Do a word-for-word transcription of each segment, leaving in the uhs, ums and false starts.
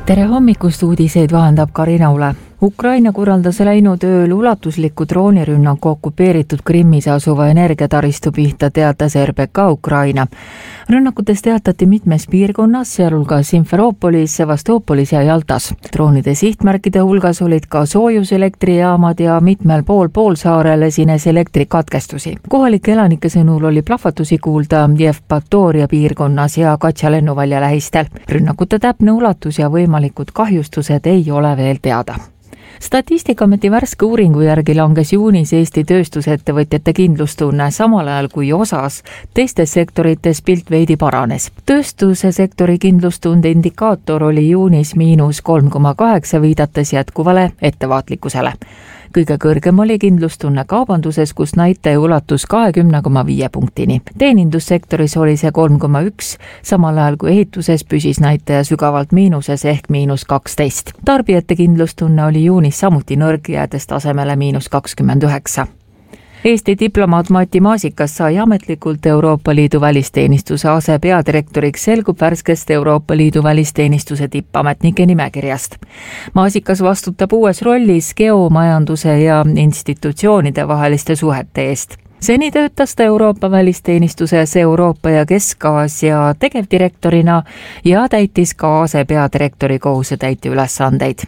Tere hommikust, uudiseid vahendab Karina Ule. Ukraina korraldas läinud ööl ulatusliku droonirünnaku okupeeritud Krimmis asuva energiataristu pihta, teatas R B K Ukraina. Rünnakutest teatati mitmes piirkonnas, sealhulgas Simferoopolis, Sevastoopolis ja Jaltas. Droonide sihtmärkide hulgas olid ka soojuselektrijaamad ja mitmel pool poolsaarel esines elektrikatkestusi. Kohalike elanike sõnul oli plahvatusi kuulda Jevpatoria piirkonnas ja Katja lennuvälja lähistel. Rünnakute täpne ulatus ja võimalikud kahjustused ei ole veel teada. Statistikaameti värske uuringu järgi langes juunis Eesti tööstusettevõtjate kindlustunne, samal ajal kui osas teistes sektorites pilt veidi paranes. Tööstuse sektori kindlustunde indikaator oli juunis miinus kolm koma kaheksa, viidates jätkuvale ettevaatlikkusele. Kõige kõrgem oli kindlustunne kaubanduses, kus näitaja ulatus kakskümmend koma viis punktini. Teenindussektoris oli see kolm koma üks, samal ajal kui ehituses püsis näitaja sügavalt miinuses ehk miinus kaksteist. Tarbijate kindlustunne oli juunis samuti nõrg, jäädes tasemele miinus kakskümmend üheksa. Eesti diplomaat Mati Maasikas sai ametlikult Euroopa Liidu välisteenistuse asepeadirektoriks, selgub värskest Euroopa Liidu välisteenistuse tippametnike nimekirjast. Maasikas vastutab uues rollis geomajanduse ja institutsioonide vaheliste suhete eest. Seni töötas ta Euroopa välisteenistuses Euroopa ja Kesk-Aasia tegevdirektorina ja täitis ka asepeadirektori kohusetäitja ülesandeid.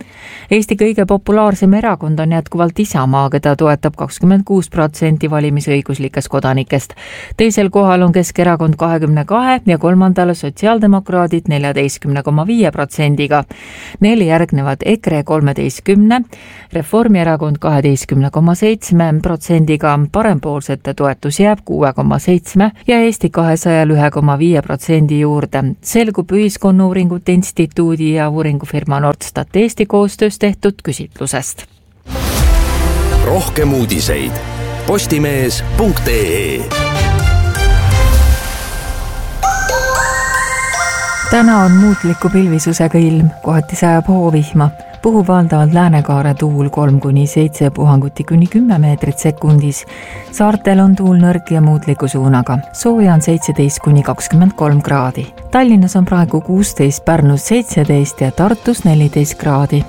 Eesti kõige populaarsem erakond on jätkuvalt Isamaa, keda toetab kakskümmend kuus protsenti valimisõiguslikest kodanikest. Teisel kohal on Keskerakond kahekümne kahe ja kolmandal sotsiaaldemokraadid neljateist koma viis protsendiga. Neli järgnevad EKRE kolmeteistkümne, Reformierakond kaheteist koma seitse protsendiga, parempoolsete toetus jääb kuus koma seitse ja Eesti kahesaja ühe koma viis protsendi juurde. Selgub Ühiskonnauuringute Instituudi ja uuringufirma Nordstat Eesti koostöös tehtud küsitlusest. Rohkem uudiseid postimees punkt ee. Täna on muutliku pilvisusega ilm, kohati sajab hoovihma. Puhub valdavalt läänekaare tuul kolm kuni seitse puhanguti kuni kümme meetrit sekundis. Saartel on tuul nõrk ja muutliku suunaga. Sooja on seitseteist kuni kakskümmend kolm kraadi. Tallinnas on praegu kuusteist, Pärnus seitseteist ja Tartus neliteist kraadi.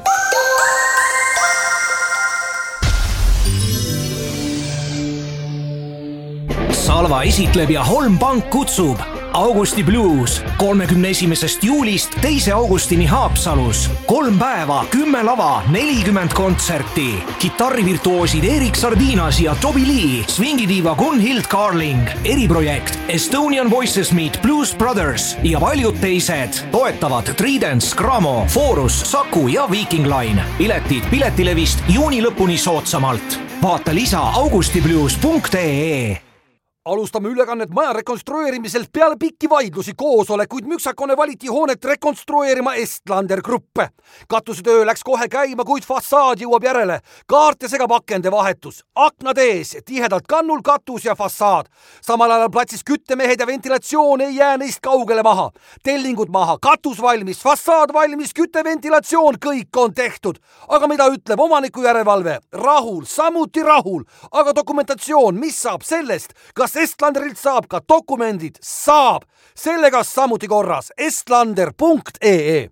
Salva esitleb ja Holm Pank kutsub Augusti Blues kolmekümne esimesest juulist teise augustini Haapsalus. Kolm päeva, kümme lava, nelikümmend kontserti. Kitarrivirtuoosid Erik Sardinas ja Toby Lee, swingidiiva Gunhild Carling, eriprojekt Estonian Voices Meet Blues Brothers ja paljud teised. Toetavad Tridents, Gramo, Forus, Saku ja Viking Line. Piletid Piletilevist juuni lõpuni soodsamalt. Vaata lisa augustiblues punkt ee. Alustame ülekannet maja rekonstrueerimiselt peale pikki vaidlusi koosolekuid müksakone valiti hoonet rekonstrueerima Estlander Gruppe. Katusetöö läks kohe käima, kuid fassaad jõuab järele. Kaarte segab akende vahetus. Aknad ees, tihedalt kannul katus ja fassaad. Samal ajal platsis küttemehed ja ventilatsioon ei jää neist kaugele maha. Tellingud maha, katus valmis, fassaad valmis, kütteventilatsioon, kõik on tehtud. Aga mida ütleb omaniku järelevalve? Rahul, samuti rahul. Aga dokumentatsioon, mis saab sellest? Kas Estlanderilt saab ka dokumendid? Saab! Sellega samuti korras. Estlander punkt ee.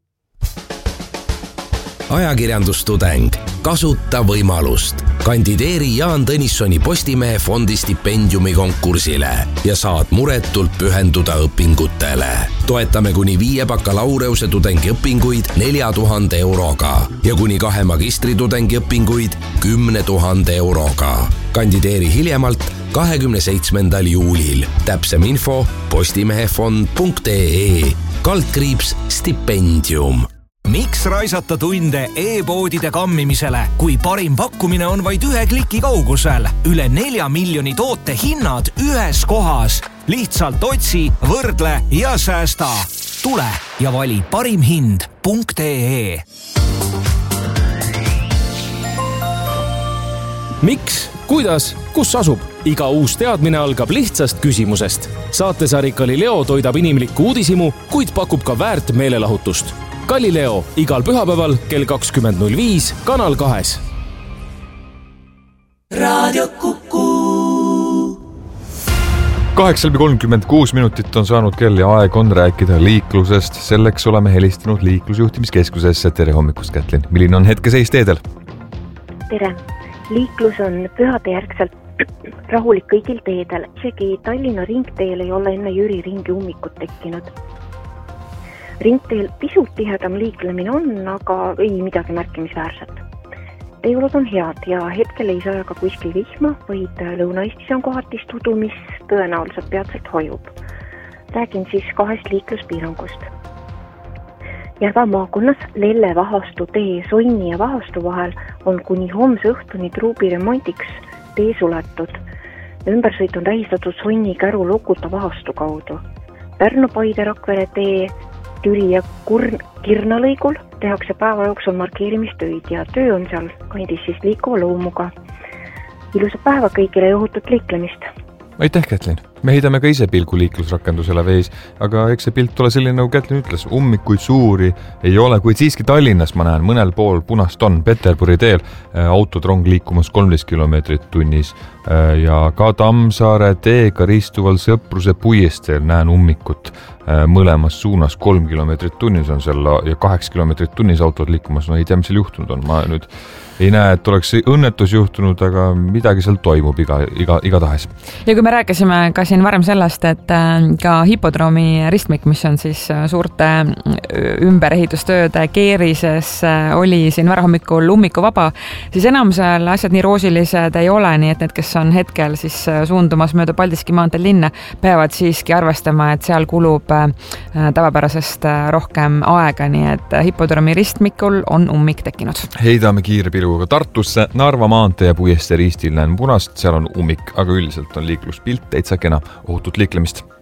Ajakirjandustudeng. Kasuta võimalust. Kandideeri Jaan Tõnissoni Postimehe fondi stipendiumi konkursile ja saad muretult pühenduda õpingutele. Toetame kuni viie bakalaureuse tudengi õpinguid nelja tuhande euroga ja kuni kahe magistritudengi õpinguid kümne tuhande euroga. Kandideeri hiljemalt kahekümne seitsmendal juulil. Täpsem info postimehefond punkt ee. Kaldkriips stipendium. Miks raisata tunde e-poodide kammimisele, kui parim pakkumine on vaid ühe kliki kaugusel? Üle nelja miljoni toote hinnad ühes kohas. Lihtsalt otsi, võrdle ja säästa. Tule ja vali parim hind punkt ee. Miks? Kuidas? Kus asub? Iga uus teadmine algab lihtsast küsimusest. Saatesari Galileo toidab inimlikku uudisimu, kuid pakub ka väärt meelelahutust. Galileo igal pühapäeval kell kakskümmend null viis Kanal kahes. Radio Kuku. kaheksa läbi kolmkümmend kuus minutit on saanud kell ja aeg on rääkida liiklusest. Selleks oleme helistanud liiklusjuhtimiskeskusesse. Tere hommikust, Kätlin. Milline on hetkeseis teedel? Tere. Liiklus on pühade järgselt rahulik kõigil teedel. Isegi Tallinna ringteel ei ole enne Jüri ringi ummikut tekkinud. Ringteel pisut tihedam liiklemine on, aga ei midagi märkimisväärset. Teeolud on head ja hetkel ei saa ka kuskil vihma, vaid Lõuna-Eestis on kohatis tudu, mis tõenäoliselt peatselt hojub. Räägin siis kahest liikluspiirangust. Järva maakonnas Lelle Vahastu tee Sonni ja Vahastu vahel on kuni homse õhtuni truubi remondiks tee suletud. Ümbersõit on tähistatud Sonni Käru Lokuta Vahastu kaudu. Pärnu Paide Rakvere tee Türi ja Kurn Kirna lõigul tehakse päeva jooksul markeerimistöid ja töö on seal kandis siis liikuva loomuga. Ilusat päeva kõigile ja ohutut liiklemist. Aitäh, Kätlin. Me heidame ka ise pilgu liiklusrakendusele vees, aga eks see pilt ole selline, nagu Kätlin ütles, ummikuid suuri ei ole, kuid siiski Tallinnas ma näen mõnel pool punast on Peterburi teel autod rong liikumas kolmteist kilomeetrit tunnis ja ka Tammsaare teega ristuval Sõpruse puiesteel näen ummikut mõlemas suunas kolm kilomeetrit tunnis on seal ja kaheksa kilomeetrit tunnis autod liikumas. No ei tea, mis seal juhtunud on. Ma nüüd ei näe, et oleks õnnetus juhtunud, aga midagi seal toimub iga, iga, iga tahes. Ja kui me rääkisime ka siin varem sellest, et ka hipodroomi ristmik, mis on siis suurte ümberehitustööde keerises, oli siin varahommikul ummikuvaba, siis enam seal asjad nii roosilised ei ole, nii et need, kes on hetkel siis suundumas mööda Paldiski maanteel linna, peavad siiski arvestama, et seal kulub tavapärasest rohkem aega, nii et hipodroomi ristmikul on ummik tekkinud. Heidame kiire pilguga Tartusse. Narva maantee ja Puiestee ristil näen punast, seal on ummik, aga üldiselt on liikluspilt täitsa kena. Ohutut liiklemist.